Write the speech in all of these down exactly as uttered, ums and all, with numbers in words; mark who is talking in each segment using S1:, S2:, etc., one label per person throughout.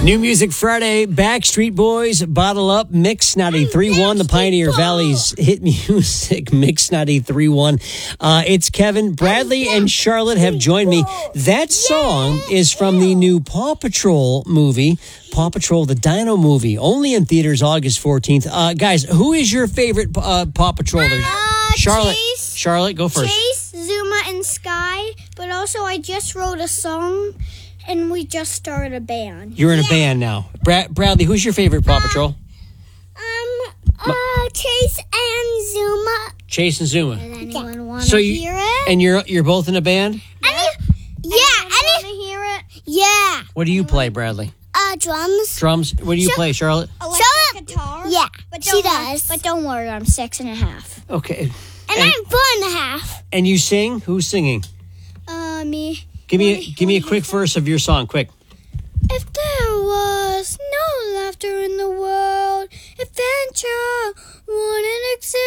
S1: New Music Friday, Backstreet Boys, Bottle Up, Mix ninety-three point one, the Pioneer Valley's hit music, Mix ninety-three point one. Uh, it's Kevin, Bradley, and Charlotte have joined me. That song is from the new Paw Patrol movie, Paw Patrol, the Dino movie, only in theaters August fourteenth. Uh, guys, who is your favorite uh, Paw Patroller?
S2: Uh,
S1: Charlotte.
S2: Chase,
S1: Charlotte, go first.
S2: Chase, Zuma, and Sky, but also I just wrote a song. And we just started a band.
S1: You're in
S2: yeah.
S1: a band now. Brad- Bradley, who's your favorite Paw Patrol?
S2: Um, uh, Chase and Zuma.
S1: Chase and Zuma.
S2: Does anyone want to
S1: so you,
S2: hear it?
S1: And you're you're both in a band?
S2: Any, yeah. Want to hear it? Yeah.
S1: What do you play, Bradley?
S2: Uh, drums.
S1: Drums. What do you
S2: so,
S1: play, Charlotte?
S2: Electric guitar. Yeah, but she does. But don't worry, I'm six and a half.
S1: Okay.
S2: And, and I'm four and a half.
S1: And you sing? Who's singing?
S2: Uh, me.
S1: Give me a, give me a quick verse of your song, quick.
S2: If there was no laughter in the world, adventure wouldn't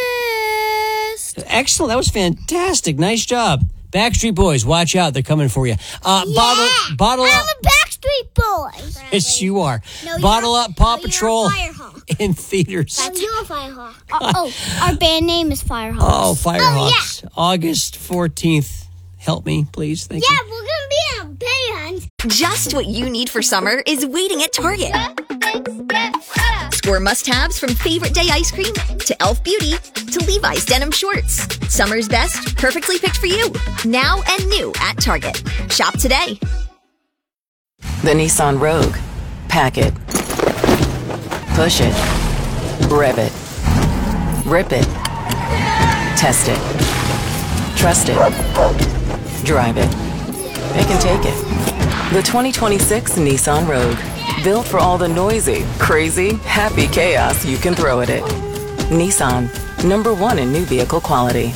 S2: exist.
S1: Excellent. That was fantastic. Nice job. Backstreet Boys, watch out. They're coming for you. Uh,
S2: yeah,
S1: bottle, bottle
S2: I'm
S1: up.
S2: a Backstreet Boy.
S1: Yes, you are.
S2: No,
S1: bottle up, Paw
S2: no,
S1: Patrol
S2: Firehawk.
S1: in theaters.
S2: That's your Firehawk. Uh, oh, our band name is Firehawks.
S1: Oh, Firehawks.
S2: Oh, yeah.
S1: August fourteenth. Help me, please. Thank
S2: yeah,
S1: you.
S2: Yeah, we're going to be in a band.
S3: Just what you need for summer is waiting at Target. Score must-haves from Favorite Day ice cream to Elf Beauty to Levi's denim shorts. Summer's best, perfectly picked for you. Now and new at Target. Shop today.
S4: The Nissan Rogue. Pack it. Push it. Rev it. Rip it. Test it. Trust it. Drive it. They can take it. The twenty twenty-six Nissan Rogue. Built for all the noisy, crazy, happy chaos you can throw at it. Nissan. Number one in new vehicle quality.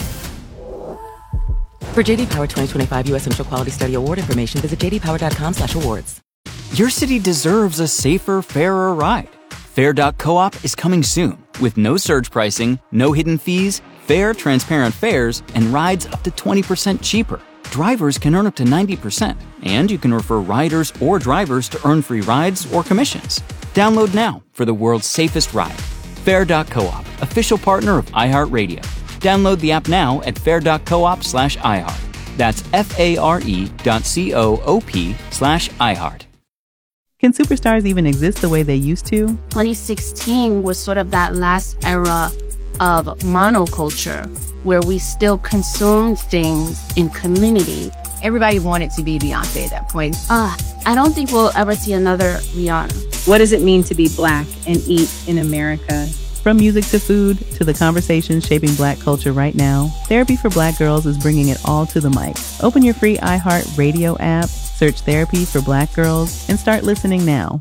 S4: For J D Power twenty twenty-five U S Initial Quality Study Award information, visit j d power dot com slash awards.
S5: Your city deserves a safer, fairer ride. Fair dot coop is coming soon with no surge pricing, no hidden fees, fair, transparent fares, and rides up to twenty percent cheaper. Drivers can earn up to ninety percent, and you can refer riders or drivers to earn free rides or commissions. Download now for the world's safest ride. Fair dot coop, official partner of iHeartRadio. Download the app now at fair dot coop slash iHeart. That's F-A-R-E dot C-O-O-P slash iHeart.
S6: Can superstars even exist the way they used to?
S7: twenty sixteen was sort of that last era of monoculture where we still consumed things in community.
S8: Everybody wanted to be Beyonce at that point.
S7: Uh, I don't think we'll ever see another Rihanna.
S6: What does it mean to be Black and eat in America? From music to food to the conversations shaping Black culture right now, Therapy for Black Girls is bringing it all to the mic. Open your free iHeartRadio app, search Therapy for Black Girls, and start listening now.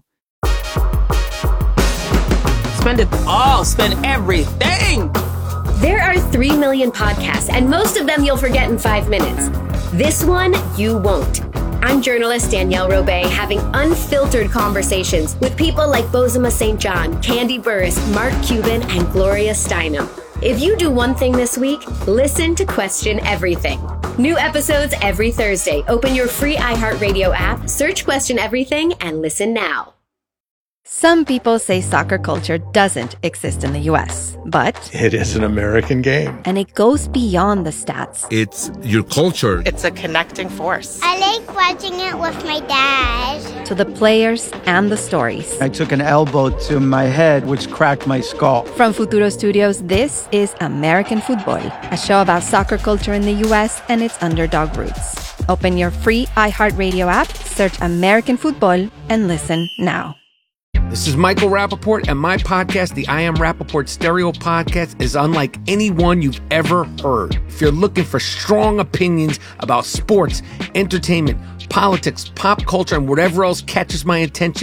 S9: Spend it all. Spend everything.
S10: There are three million podcasts, and most of them you'll forget in five minutes. This one, you won't. I'm journalist Danielle Robay, having unfiltered conversations with people like Bozoma Saint John, Candy Burris, Mark Cuban, and Gloria Steinem. If you do one thing this week, listen to Question Everything. New episodes every Thursday. Open your free iHeartRadio app, search Question Everything, and listen now.
S11: Some people say soccer culture doesn't exist in the U S, but
S12: it is an American game.
S11: And it goes beyond the stats.
S13: It's your culture.
S14: It's a connecting force.
S2: I like watching it with my dad.
S11: To the players and the stories.
S15: I took an elbow to my head, which cracked my skull.
S11: From Futuro Studios, this is American Football, a show about soccer culture in the U S and its underdog roots. Open your free iHeartRadio app, search American Football, and listen now.
S16: This is Michael Rappaport, and my podcast, the I Am Rappaport Stereo Podcast, is unlike any one you've ever heard. If you're looking for strong opinions about sports, entertainment, politics, pop culture, and whatever else catches my attention,